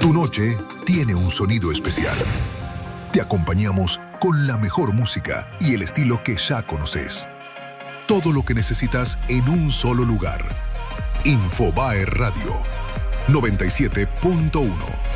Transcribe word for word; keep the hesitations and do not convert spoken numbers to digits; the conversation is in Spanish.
Tu noche tiene un sonido especial. Te acompañamos con la mejor música y el estilo que ya conoces. Todo lo que necesitas en un solo lugar. Infobae Radio noventa y siete punto uno.